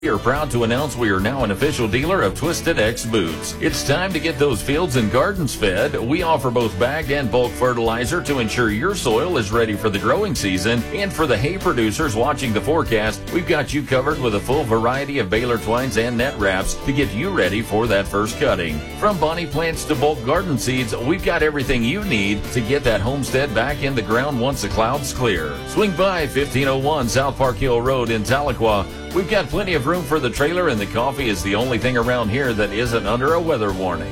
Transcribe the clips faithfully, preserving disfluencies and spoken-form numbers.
We are proud to announce we are now an official dealer of Twisted X Boots. It's time to get those fields and gardens fed. We offer both bagged and bulk fertilizer to ensure your soil is ready for the growing season. And for the hay producers watching the forecast, we've got you covered with a full variety of baler twines and net wraps to get you ready for that first cutting. From bonnie plants to bulk garden seeds, we've got everything you need to get that homestead back in the ground once the clouds clear. Swing by fifteen oh one South Park Hill Road in Tahlequah. We've got plenty of room for the trailer, and the coffee is the only thing around here that isn't under a weather warning.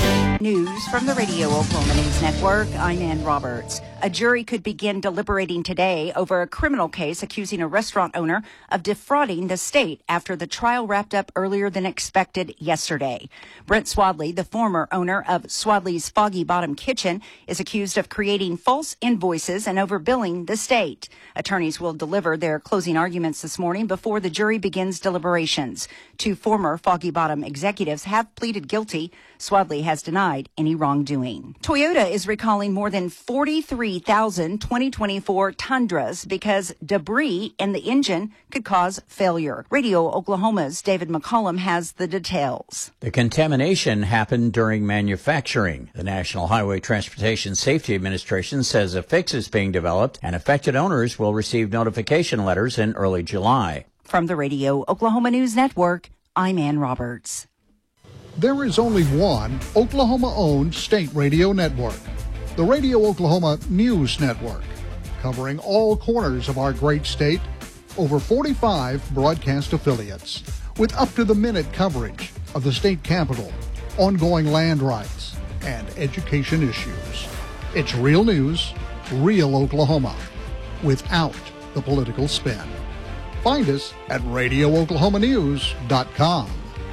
News from the Radio Oklahoma News Network. I'm Ann Roberts. A jury could begin deliberating today over a criminal case accusing a restaurant owner of defrauding the state after the trial wrapped up earlier than expected yesterday. Brent Swadley, the former owner of Swadley's Foggy Bottom Kitchen, is accused of creating false invoices and overbilling the state. Attorneys will deliver their closing arguments this morning before the jury begins deliberations. Two former Foggy Bottom executives have pleaded guilty. Swadley has denied any wrongdoing. Toyota is recalling more than forty-three thousand twenty twenty-four Tundras because debris in the engine could cause failure. Radio Oklahoma's David McCollum has the details. The contamination happened during manufacturing. The National Highway Transportation Safety Administration says a fix is being developed and affected owners will receive notification letters in early July. From the Radio Oklahoma News Network, I'm Ann Roberts. There is only one Oklahoma-owned state radio network, the Radio Oklahoma News Network, covering all corners of our great state, over forty-five broadcast affiliates, with up-to-the-minute coverage of the state capitol, ongoing land rights, and education issues. It's real news, real Oklahoma, without the political spin. Find us at radio oklahoma news dot com.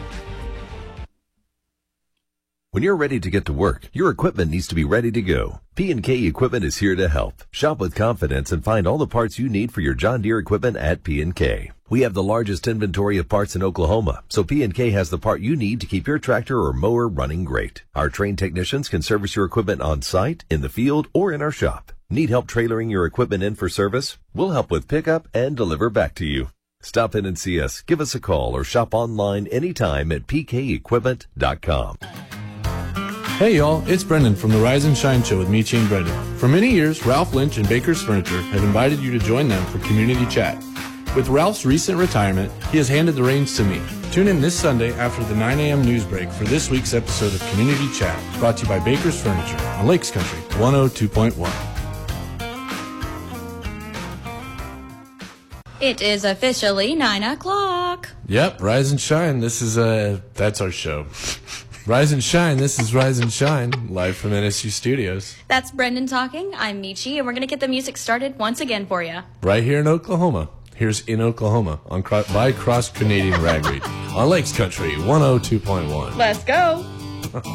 When you're ready to get to work, your equipment needs to be ready to go. P and K Equipment is here to help. Shop with confidence and find all the parts you need for your John Deere equipment at P and K. We have the largest inventory of parts in Oklahoma, so P and K has the part you need to keep your tractor or mower running great. Our trained technicians can service your equipment on site, in the field, or in our shop. Need help trailering your equipment in for service? We'll help with pickup and deliver back to you. Stop in and see us, give us a call, or shop online anytime at p k equipment dot com. Hey y'all, it's Brendan from the Rise and Shine Show with Michi and Brendan. For many years, Ralph Lynch and Baker's Furniture have invited you to join them for community chat. With Ralph's recent retirement, he has handed the reins to me. Tune in this Sunday after the nine a.m. news break for this week's episode of Community Chat, brought to you by Baker's Furniture on Lakes Country one oh two point one. It is officially nine o'clock. Yep, Rise and Shine. This is, uh, that's our show. Rise and Shine, this is Rise and Shine, live from N S U Studios. That's Brendan talking, I'm Michi, and we're going to get the music started once again for you. Right here in Oklahoma. Here's In Oklahoma on by Cross Canadian Ragweed on Lakes Country one oh two point one. Let's go.